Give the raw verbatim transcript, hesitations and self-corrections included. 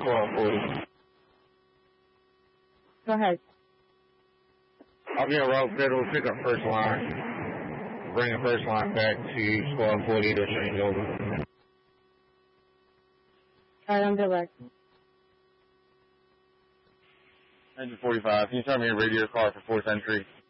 Squad forty. Go ahead. I'll be a route federal, pick up first line. Bring the first line back to Squad forty to change over. Alright, I'm direct. Engine forty-five, can you tell me a radio car for fourth entry